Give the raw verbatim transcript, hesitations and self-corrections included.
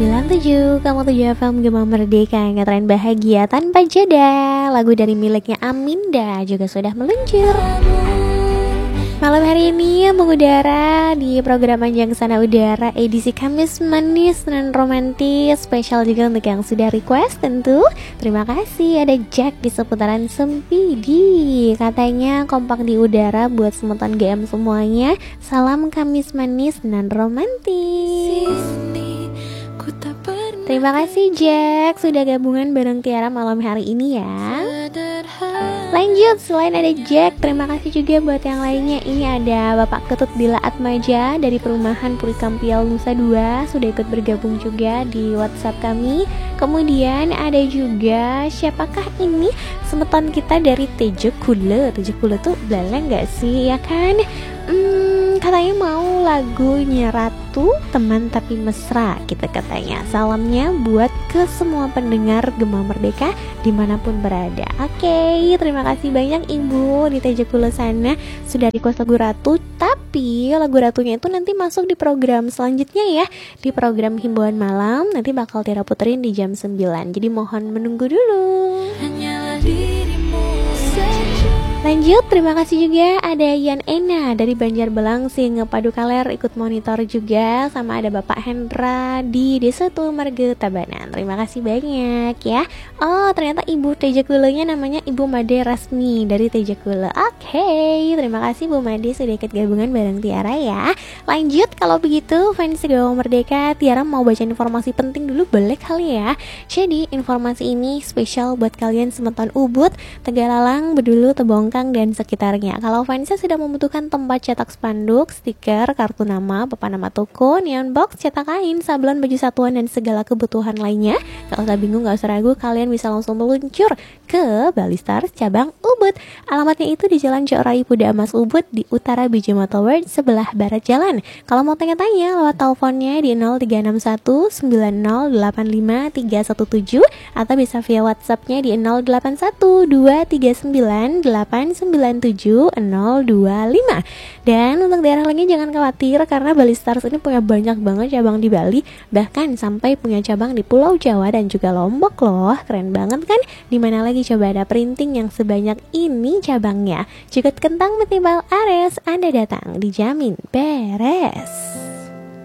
sembilan tujuh, kamu tujuh F M Gema Merdeka, ngetren bahagia tanpa jeda. Lagu dari miliknya Aminda juga sudah meluncur. Malam hari ini mengudara di program Panjang Sana Udara edisi Kamis Manis dan Romantis. Spesial juga untuk yang sudah request tentu. Terima kasih, ada Jack di seputaran Sempidi. Katanya kompak di udara buat semutan G M semuanya. Salam Kamis Manis dan Romantis. Terima kasih Jack sudah gabungan bareng Tiara malam hari ini ya. Lanjut, selain ada Jack, terima kasih juga buat yang lainnya. Ini ada Bapak Ketut Dila Atmaja dari Perumahan Puri Kampiel Nusa dua, sudah ikut bergabung juga di WhatsApp kami. Kemudian ada juga, siapakah ini? Semeton kita dari Tejo Kule. Tejo Kule tuh beleng gak sih, ya kan? Hmm, katanya mau lagunya Ratu Teman Tapi Mesra gitu katanya. Salamnya buat ke semua pendengar Gema Merdeka dimanapun berada. Oke, terima kasih banyak Ibu di Tejo Kule sana sudah request lagu Ratu. Tapi lagu Ratunya itu nanti masuk di program selanjutnya ya, di program Himbauan Malam. Nanti bakal Tiara puterin di jam sembilan. Jadi mohon menunggu dulu. Hanyalah dirimu saja. Lanjut, terima kasih juga ada Yan Ena dari Banjarbelang Singa Padu Kaler ikut monitor juga, sama ada Bapak Hendra di Desa Tulmarge Tabanan. Terima kasih banyak ya. Oh, ternyata Ibu Teja Kulenya namanya Ibu Made Rasmi dari Teja Kule. Oke, terima kasih Bu Made sudah ikut gabungan bareng Tiara ya. Lanjut, kalau begitu fans Gema Merdeka, Tiara mau baca informasi penting dulu boleh kali ya. Jadi informasi ini spesial buat kalian semeton Ubud, Tegalalang, Bedulu, Tebong dan sekitarnya. Kalau fansnya sudah membutuhkan tempat cetak spanduk, stiker, kartu nama, papan nama toko, neon box, cetak kain, sablon, baju satuan, dan segala kebutuhan lainnya, gak usah bingung, gak usah ragu, kalian bisa langsung meluncur ke Balistar cabang Ubud. Alamatnya itu di Jalan Jorai Puda Emas Ubud di Utara Bijama Tower sebelah barat jalan. Kalau mau tanya-tanya lewat teleponnya di nol tiga enam satu sembilan nol delapan lima tiga satu tujuh atau bisa via WhatsAppnya di nol delapan satu dua tiga sembilan delapan sembilan tujuh nol dua lima. Dan untuk daerah lainnya jangan khawatir karena Bali Stars ini punya banyak banget cabang di Bali, bahkan sampai punya cabang di Pulau Jawa dan juga Lombok loh. Keren banget kan? Dimana lagi coba ada printing yang sebanyak ini cabangnya. Cukup kentang metimbal Ares, Anda datang dijamin beres.